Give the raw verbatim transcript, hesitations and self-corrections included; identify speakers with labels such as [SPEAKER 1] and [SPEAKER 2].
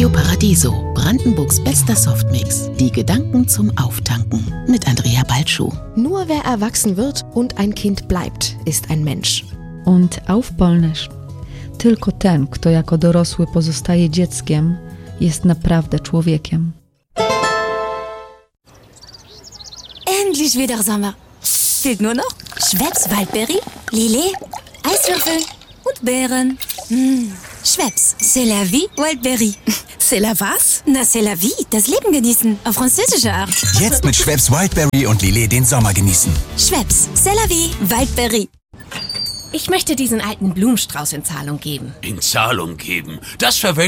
[SPEAKER 1] Radio Paradiso, Brandenburgs bester Softmix. Die Gedanken zum Auftanken mit Andrea Balschuh.
[SPEAKER 2] Nur wer erwachsen wird und ein Kind bleibt, ist ein Mensch.
[SPEAKER 3] Und auf Polnisch. Tylko ten, kto jako dorosły pozostaje dzieckiem, jest naprawdę człowiekiem.
[SPEAKER 4] Endlich wieder Sommer. Fehlt nur noch Schweppes Waldberry, Lillet, Eiswürfel und Beeren. Mmh. Schweppes, c'est la vie, Waldberry.
[SPEAKER 5] C'est la was?
[SPEAKER 4] Na, c'est la vie, das Leben genießen, auf französische Art.
[SPEAKER 6] Jetzt mit Schweppes Wildberry und Lillet den Sommer genießen.
[SPEAKER 4] Schweppes, c'est la vie, Waldberry.
[SPEAKER 5] Ich möchte diesen alten Blumenstrauß in Zahlung geben.
[SPEAKER 7] In Zahlung geben? Das verwende